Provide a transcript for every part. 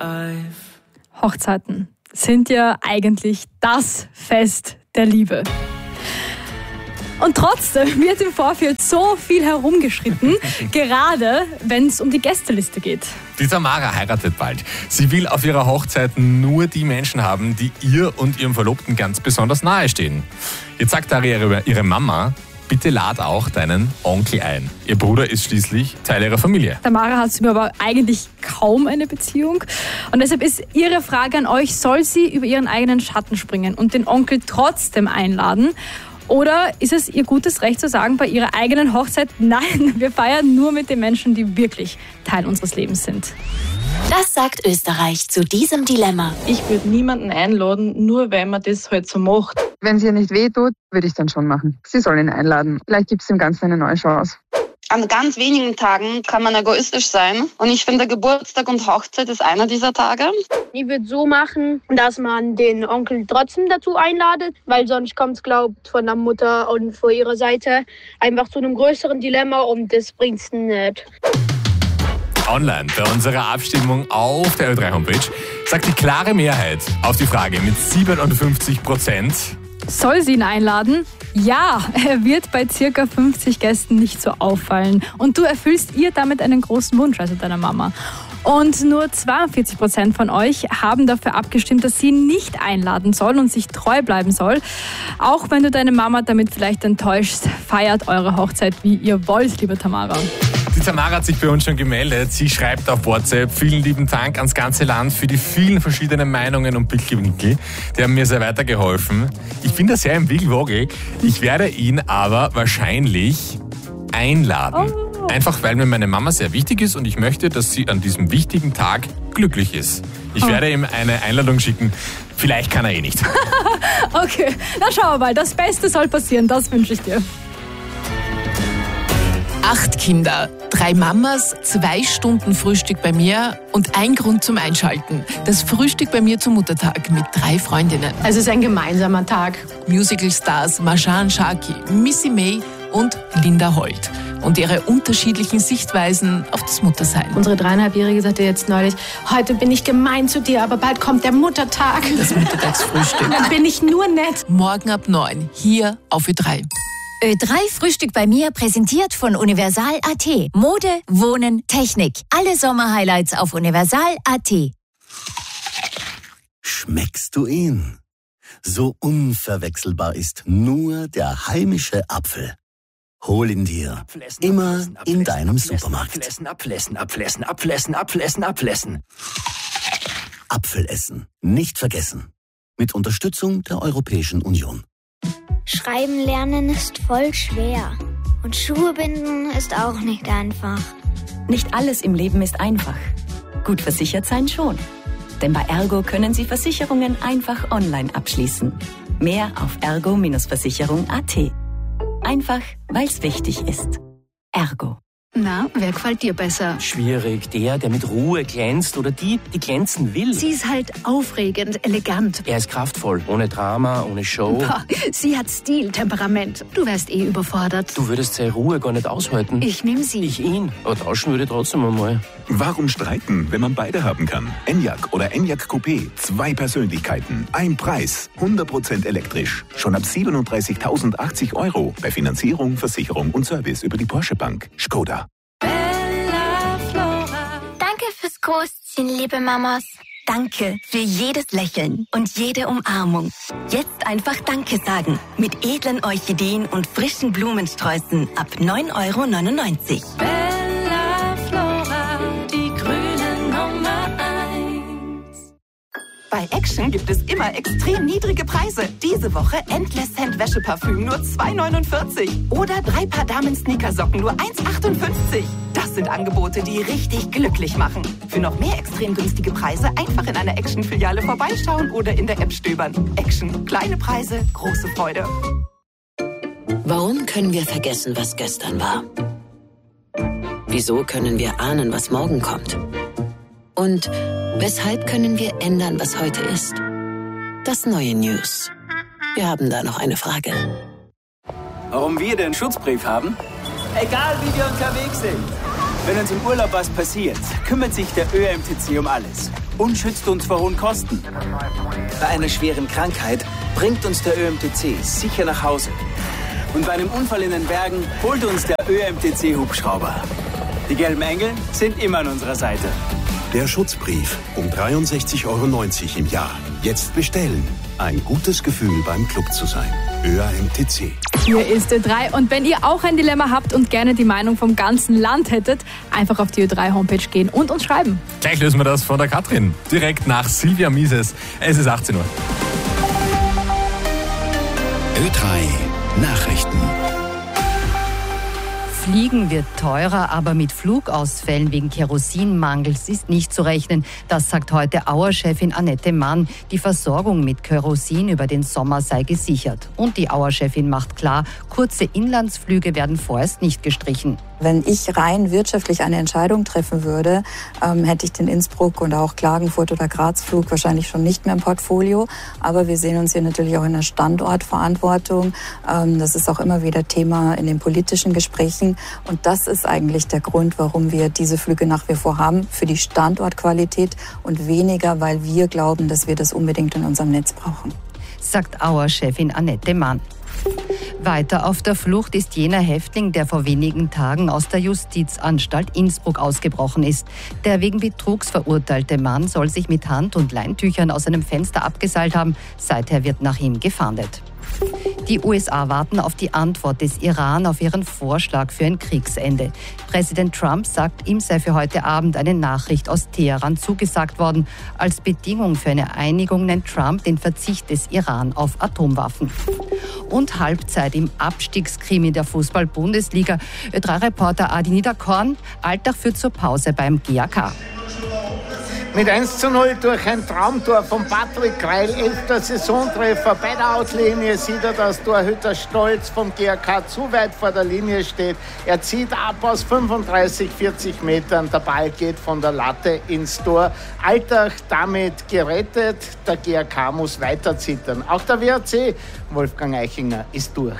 Hochzeiten sind ja eigentlich das Fest der Liebe. Und trotzdem wird im Vorfeld so viel herumgeschritten, gerade wenn es um die Gästeliste geht. Die Tamara heiratet bald. Sie will auf ihrer Hochzeit nur die Menschen haben, die ihr und ihrem Verlobten ganz besonders nahe stehen. Jetzt sagt Daria ihre Mama, bitte lad auch deinen Onkel ein. Ihr Bruder ist schließlich Teil ihrer Familie. Tamara hat zu mir aber eigentlich kaum eine Beziehung. Und deshalb ist ihre Frage an euch, soll sie über ihren eigenen Schatten springen und den Onkel trotzdem einladen? Oder ist es ihr gutes Recht zu sagen, bei ihrer eigenen Hochzeit, nein, wir feiern nur mit den Menschen, die wirklich Teil unseres Lebens sind? Das sagt Österreich zu diesem Dilemma. Ich würde niemanden einladen, nur weil man das halt so macht. Wenn es ihr nicht wehtut, würde ich dann schon machen. Sie soll ihn einladen. Vielleicht gibt es dem Ganzen eine neue Chance. An ganz wenigen Tagen kann man egoistisch sein. Und ich finde, Geburtstag und Hochzeit ist einer dieser Tage. Ich würde so machen, dass man den Onkel trotzdem dazu einladet, weil sonst kommt es, glaube ich, von der Mutter und von ihrer Seite einfach zu einem größeren Dilemma und das bringt es nicht. Online bei unserer Abstimmung auf der Ö3-Homepage sagt die klare Mehrheit auf die Frage mit 57%. Soll sie ihn einladen? Ja, er wird bei ca. 50 Gästen nicht so auffallen. Und du erfüllst ihr damit einen großen Wunsch, also deiner Mama. Und nur 42% von euch haben dafür abgestimmt, dass sie ihn nicht einladen soll und sich treu bleiben soll. Auch wenn du deine Mama damit vielleicht enttäuschst, feiert eure Hochzeit, wie ihr wollt, liebe Tamara. Die Tamara hat sich bei uns schon gemeldet. Sie schreibt auf WhatsApp, vielen lieben Dank ans ganze Land für die vielen verschiedenen Meinungen und Blickwinkel. Die haben mir sehr weitergeholfen. Ich bin da sehr im Wiggelwoggel. Ich werde ihn aber wahrscheinlich einladen. Einfach weil mir meine Mama sehr wichtig ist und ich möchte, dass sie an diesem wichtigen Tag glücklich ist. Ich werde ihm eine Einladung schicken. Vielleicht kann er eh nicht. Okay, na schauen wir mal. Das Beste soll passieren, das wünsche ich dir. 8 Kinder, 3 Mamas, 2 Stunden Frühstück bei mir und ein Grund zum Einschalten. Das Frühstück bei mir zum Muttertag mit 3 Freundinnen. Also es ist ein gemeinsamer Tag. Musical-Stars Marjan Sharkey, Missy May und Linda Holt. Und ihre unterschiedlichen Sichtweisen auf das Muttersein. Unsere 3,5-Jährige sagte jetzt neulich, heute bin ich gemein zu dir, aber bald kommt der Muttertag. Das Muttertagsfrühstück. Dann bin ich nur nett. Morgen ab 9, hier auf Ö3. Ö3 Frühstück bei mir, präsentiert von Universal.at. Mode, Wohnen, Technik. Alle Sommerhighlights auf Universal.at. Schmeckst du ihn? So unverwechselbar ist nur der heimische Apfel. Hol ihn dir. Immer in deinem Supermarkt. Apfelessen. Apfelessen. Nicht vergessen. Mit Unterstützung der Europäischen Union. Schreiben lernen ist voll schwer. Und Schuhe binden ist auch nicht einfach. Nicht alles im Leben ist einfach. Gut versichert sein schon. Denn bei Ergo können Sie Versicherungen einfach online abschließen. Mehr auf ergo-versicherung.at. Einfach, weil es wichtig ist. Ergo. Na, wer gefällt dir besser? Schwierig. Der mit Ruhe glänzt oder die glänzen will. Sie ist halt aufregend, elegant. Er ist kraftvoll, ohne Drama, ohne Show. Boah, sie hat Stil, Temperament. Du wärst eh überfordert. Du würdest seine Ruhe gar nicht aushalten. Ich nehm sie. Ich ihn. Aber tauschen würde ich trotzdem einmal. Warum streiten, wenn man beide haben kann? Enyaq oder Enyaq Coupé. 2 Persönlichkeiten, ein Preis. 100% elektrisch. Schon ab 37.080 € bei Finanzierung, Versicherung und Service über die Porsche Bank. Skoda. Danke fürs Großziehen, liebe Mamas. Danke für jedes Lächeln und jede Umarmung. Jetzt einfach Danke sagen. Mit edlen Orchideen und frischen Blumensträußen ab 9,99 €. Bei Action gibt es immer extrem niedrige Preise. Diese Woche Endless Scent Wäscheparfüm nur 2,49 € oder 3 Paar Damen-Sneakersocken nur 1,58 €. Das sind Angebote, die richtig glücklich machen. Für noch mehr extrem günstige Preise einfach in einer Action-Filiale vorbeischauen oder in der App stöbern. Action. Kleine Preise, große Freude. Warum können wir vergessen, was gestern war? Wieso können wir ahnen, was morgen kommt? Und weshalb können wir ändern, was heute ist? Das neue News. Wir haben da noch eine Frage. Warum wir den Schutzbrief haben? Egal, wie wir unterwegs sind. Wenn uns im Urlaub was passiert, kümmert sich der ÖMTC um alles und schützt uns vor hohen Kosten. Bei einer schweren Krankheit bringt uns der ÖMTC sicher nach Hause. Und bei einem Unfall in den Bergen holt uns der ÖMTC-Hubschrauber. Die gelben Engel sind immer an unserer Seite. Der Schutzbrief um 63,90 € im Jahr. Jetzt bestellen. Ein gutes Gefühl beim Club zu sein. ÖMTC. Hier ist Ö3 und wenn ihr auch ein Dilemma habt und gerne die Meinung vom ganzen Land hättet, einfach auf die Ö3-Homepage gehen und uns schreiben. Gleich lösen wir das von der Katrin. Direkt nach Silvia Mises. Es ist 18 Uhr. Ö3 Nachrichten. Fliegen wird teurer, aber mit Flugausfällen wegen Kerosinmangels ist nicht zu rechnen. Das sagt heute Auer-Chefin Annette Mann. Die Versorgung mit Kerosin über den Sommer sei gesichert. Und die Auer-Chefin macht klar, kurze Inlandsflüge werden vorerst nicht gestrichen. Wenn ich rein wirtschaftlich eine Entscheidung treffen würde, hätte ich den Innsbruck und auch Klagenfurt oder Graz-Flug wahrscheinlich schon nicht mehr im Portfolio. Aber wir sehen uns hier natürlich auch in der Standortverantwortung. Das ist auch immer wieder Thema in den politischen Gesprächen. Und das ist eigentlich der Grund, warum wir diese Flüge nach wie vor haben, für die Standortqualität und weniger, weil wir glauben, dass wir das unbedingt in unserem Netz brauchen. Sagt Auer-Chefin Annette Mann. Weiter auf der Flucht ist jener Häftling, der vor wenigen Tagen aus der Justizanstalt Innsbruck ausgebrochen ist. Der wegen Betrugs verurteilte Mann soll sich mit Hand- und Leintüchern aus einem Fenster abgeseilt haben. Seither wird nach ihm gefahndet. Die USA warten auf die Antwort des Iran auf ihren Vorschlag für ein Kriegsende. Präsident Trump sagt, ihm sei für heute Abend eine Nachricht aus Teheran zugesagt worden. Als Bedingung für eine Einigung nennt Trump den Verzicht des Iran auf Atomwaffen. Und Halbzeit im Abstiegskrimi der Fußball-Bundesliga. Ö3-Reporter Adi Niederkorn, Alltag führt zur Pause beim GAK. Mit 1:0 durch ein Traumtor von Patrick Kreil, 11. Saisontreffer. Bei der Outlinie sieht er, dass Torhüter Stolz vom GAK zu weit vor der Linie steht. Er zieht ab aus 35, 40 Metern. Der Ball geht von der Latte ins Tor. Alltag damit gerettet. Der GAK muss weiter zittern. Auch der WRC, Wolfgang Eichinger, ist durch.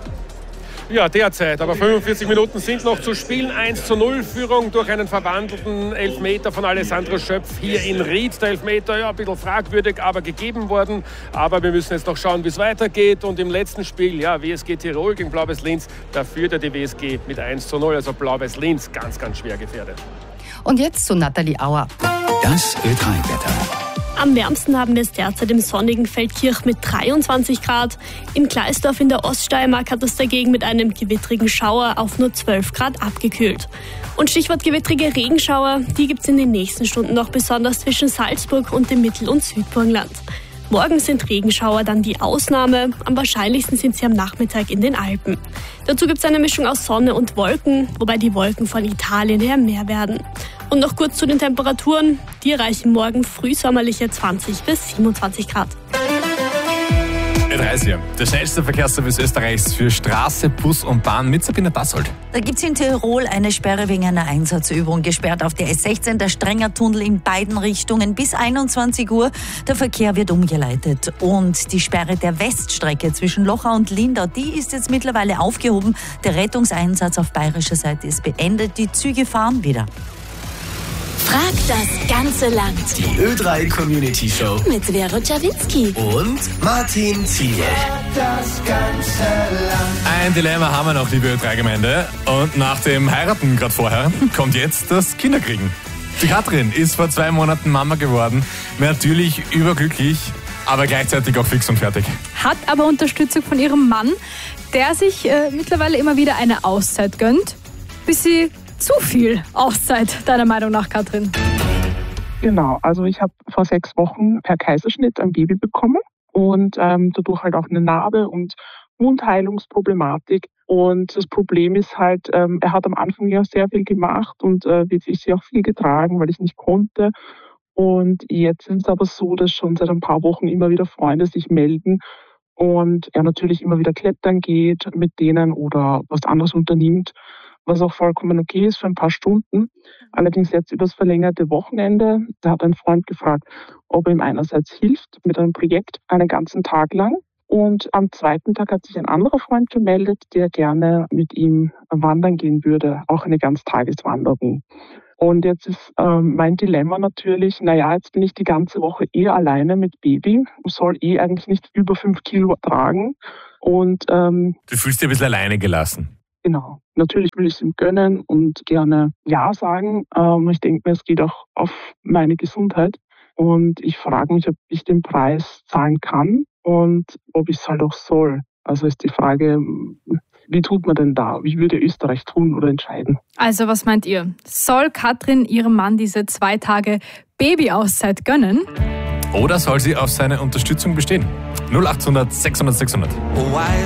Ja, derzeit, aber 45 Minuten sind noch zu spielen. 1:0 Führung durch einen verwandelten Elfmeter von Alessandro Schöpf hier in Ried. Der Elfmeter, ja, ein bisschen fragwürdig, aber gegeben worden. Aber wir müssen jetzt noch schauen, wie es weitergeht. Und im letzten Spiel, ja, WSG Tirol gegen Blau-Weiß Linz, da führte die WSG mit 1:0. Also Blau-Weiß Linz ganz, ganz schwer gefährdet. Und jetzt zu Nathalie Auer. Das Ö3-Wetter. Am wärmsten haben wir es derzeit im sonnigen Feldkirch mit 23 Grad. In Gleisdorf in der Oststeiermark hat es dagegen mit einem gewittrigen Schauer auf nur 12 Grad abgekühlt. Und Stichwort gewittrige Regenschauer, die gibt es in den nächsten Stunden noch besonders zwischen Salzburg und dem Mittel- und Südburgenland. Morgen sind Regenschauer dann die Ausnahme. Am wahrscheinlichsten sind sie am Nachmittag in den Alpen. Dazu gibt es eine Mischung aus Sonne und Wolken, wobei die Wolken von Italien her mehr werden. Und noch kurz zu den Temperaturen. Die erreichen morgen frühsommerliche 20 bis 27 Grad. Ö3, der schnellste Verkehrsservice Österreichs für Straße, Bus und Bahn mit Sabine Bassold. Da gibt es in Tirol eine Sperre wegen einer Einsatzübung. Gesperrt auf der S16, der Strenger-Tunnel in beiden Richtungen bis 21 Uhr. Der Verkehr wird umgeleitet. Und die Sperre der Weststrecke zwischen Lochau und Lindau, die ist jetzt mittlerweile aufgehoben. Der Rettungseinsatz auf bayerischer Seite ist beendet. Die Züge fahren wieder. Frag das ganze Land. Die Ö3 Community Show Mit Vero Czawinski. und Martin Ziel. Das ganze Land. Ein Dilemma haben wir noch, liebe Ö3-Gemeinde. Und nach dem Heiraten gerade vorher kommt jetzt das Kinderkriegen. Die Katrin ist vor 2 Monaten Mama geworden. Natürlich überglücklich, aber gleichzeitig auch fix und fertig. Hat aber Unterstützung von ihrem Mann, der sich mittlerweile immer wieder eine Auszeit gönnt, bis sie zu viel Auszeit, deiner Meinung nach, Katrin? Genau, also ich habe vor 6 Wochen per Kaiserschnitt ein Baby bekommen und dadurch halt auch eine Narbe und Wundheilungsproblematik. Und das Problem ist halt, er hat am Anfang ja sehr viel gemacht und wirklich sehr viel getragen, weil ich nicht konnte. Und jetzt ist es aber so, dass schon seit ein paar Wochen immer wieder Freunde sich melden und er natürlich immer wieder klettern geht mit denen oder was anderes unternimmt, was auch vollkommen okay ist für ein paar Stunden. Allerdings jetzt übers verlängerte Wochenende, da hat ein Freund gefragt, ob er ihm einerseits hilft mit einem Projekt einen ganzen Tag lang Und am zweiten Tag hat sich ein anderer Freund gemeldet, der gerne mit ihm wandern gehen würde, auch eine Ganztageswanderung. Und jetzt ist mein Dilemma natürlich, jetzt bin ich die ganze Woche alleine mit Baby, soll eigentlich nicht über 5 Kilo tragen. Und du fühlst dich ein bisschen alleine gelassen. Genau. Natürlich will ich es ihm gönnen und gerne Ja sagen. Ich denke mir, es geht auch auf meine Gesundheit. Und ich frage mich, ob ich den Preis zahlen kann und ob ich es halt auch soll. Also ist die Frage, wie tut man denn da? Wie würde Österreich tun oder entscheiden? Also was meint ihr? Soll Katrin ihrem Mann diese 2 Tage Babyauszeit gönnen? Oder soll sie auf seine Unterstützung bestehen? 0800 600 600.